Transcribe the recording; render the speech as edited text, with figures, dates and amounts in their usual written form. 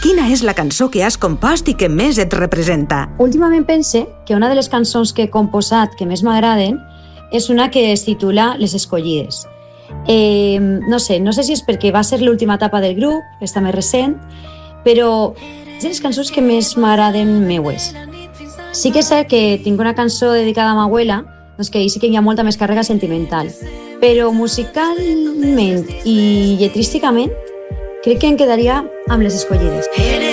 Quina és la cançó que has compost i que més et representa? Últimament pense que una de les cançons que he composat que més m'agraden és una que es titula Les Escollides. No sé si és perquè va ser l'última etapa del grup, està més recent, però és de les cançons que més m'agraden meues. Sí que sé que tinc una cançó dedicada a ma abuela, doncs que ahir sí que hi ha molta més càrrega sentimental, però musicalment i lletrísticament crec que em quedaria amb Les Escollides.